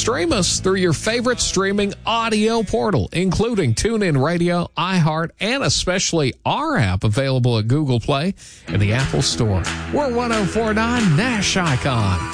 stream us through your favorite streaming audio portal, including TuneIn Radio, iHeart, and especially our app available at Google Play and the Apple Store. We're 104.9 Nash Icon.